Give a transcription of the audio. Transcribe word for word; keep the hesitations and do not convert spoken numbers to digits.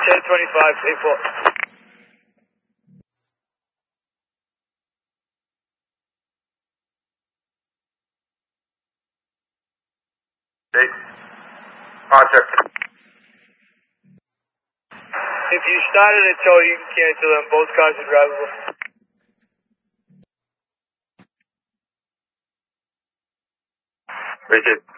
ten twenty-five, eight four. Eight. Contact. If you started a tow, you can cancel them. Both cars are drivable. Make it.